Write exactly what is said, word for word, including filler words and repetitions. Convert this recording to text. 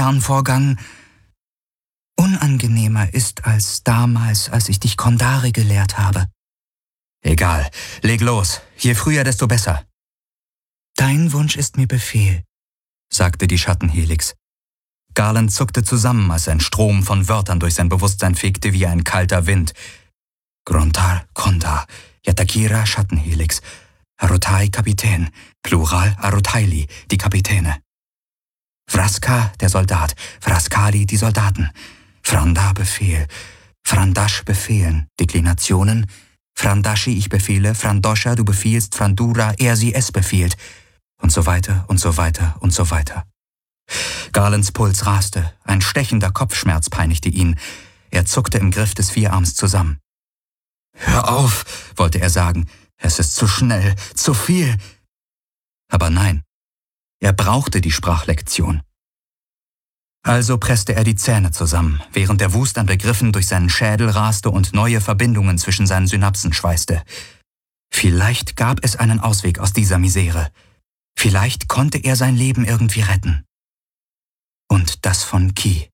Lernvorgang unangenehmer ist als damals, als ich dich Kondare gelehrt habe. Egal, leg los. Je früher, desto besser. Dein Wunsch ist mir Befehl, sagte die Schattenhelix. Garland zuckte zusammen, als ein Strom von Wörtern durch sein Bewusstsein fegte wie ein kalter Wind. Grontar, Kondar, Yatakira, Schattenhelix, Arotai, Kapitän, Plural, Arotaili, die Kapitäne. Vraska, der Soldat, Vraskali, die Soldaten, Franda, Befehl, Frandash, befehlen, Deklinationen, Frandashi, ich befehle, Frandosha, du befiehlst, Frandura, er, sie, es befiehlt, und so weiter und so weiter und so weiter. Garlands Puls raste, ein stechender Kopfschmerz peinigte ihn, er zuckte im Griff des Vierarms zusammen. »Hör auf«, wollte er sagen, »es ist zu schnell, zu viel.« Aber nein, er brauchte die Sprachlektion. Also presste er die Zähne zusammen, während der Wust an Begriffen durch seinen Schädel raste und neue Verbindungen zwischen seinen Synapsen schweißte. Vielleicht gab es einen Ausweg aus dieser Misere. Vielleicht konnte er sein Leben irgendwie retten. Und das von Ki.